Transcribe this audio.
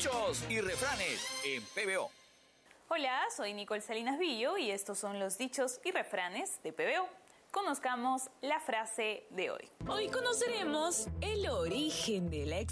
Dichos y refranes en PBO. Hola, soy Nicole Salinas Villo y estos son los dichos y refranes de PBO. Conozcamos la frase de hoy. Hoy conoceremos el origen de la